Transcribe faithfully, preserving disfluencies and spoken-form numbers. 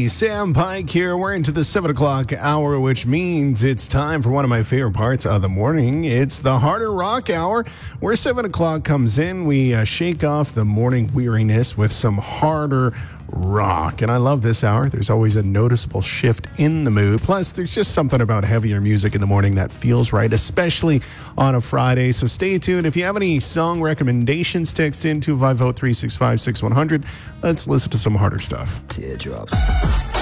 everybody. Sam Pike here. We're into the seven o'clock hour, which means it's time for one of my favorite parts of the morning. It's the Harder Rock Hour, where seven o'clock comes in. We uh, shake off the morning weariness with some harder rock. And I love this hour. There's always a noticeable shift in the mood. Plus, there's just something about heavier music in the morning that feels right, especially on a Friday. So stay tuned. If you have any song recommendations, text in two five zero, three six five, six one zero zero. Let's listen to some harder stuff. Teardrops.